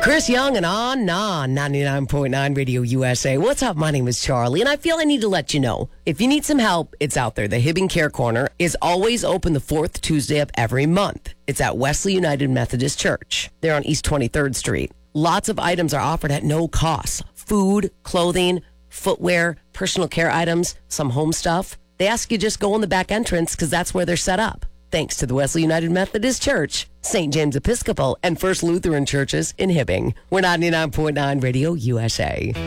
Chris Young and on 99.9 Radio USA. What's up? My name is Charlie, and I feel I need to let you know. If you need some help, it's out there. The Hibbing Care Corner is always open the fourth Tuesday of every month. It's at Wesley United Methodist Church. They're on East 23rd Street. Lots of items are offered at no cost. Food, clothing, footwear, personal care items, some home stuff. They ask you just go in the back entrance because that's where they're set up. Thanks to the Wesley United Methodist Church, St. James Episcopal, and First Lutheran churches in Hibbing. We're 99.9 Radio USA.